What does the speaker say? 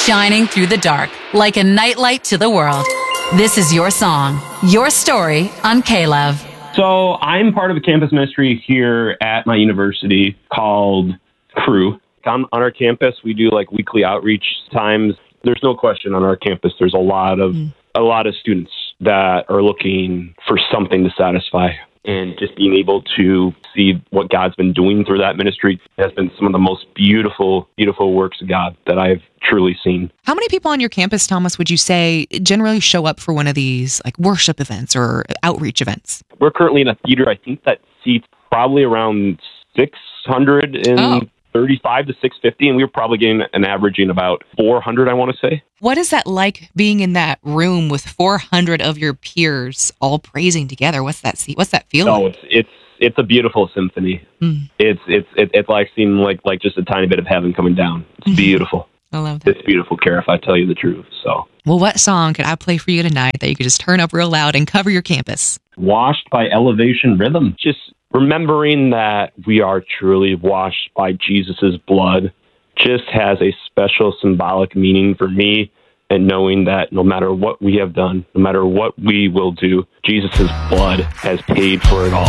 shining through the dark like a nightlight to the world. This is your song, your story on K-Love. So I'm part of a campus ministry here at my university called Crew. On our campus, we do like weekly outreach times. There's no question on our campus, there's a lot of students that are looking for something to satisfy. And just being able to see what God's been doing through that ministry has been some of the most beautiful, beautiful works of God that I've truly seen. How many people on your campus, Thomas, would you say generally show up for one of these like worship events or outreach events? We're currently in a theater, I think that seats probably around 635 to 650, and we were probably getting an averaging about 400, I want to say. What is that like being in that room with 400 of your peers all praising together? What's that feel like? It's a beautiful symphony. It's like seeing like just a tiny bit of heaven coming down. It's beautiful. I love that. It's beautiful, Kara, if I tell you the truth. So, well, what song could I play for you tonight that you could just turn up real loud and cover your campus? Washed by Elevation Rhythm. Just remembering that we are truly washed by Jesus's blood just has a special symbolic meaning for me, and knowing that no matter what we have done, no matter what we will do, Jesus's blood has paid for it all.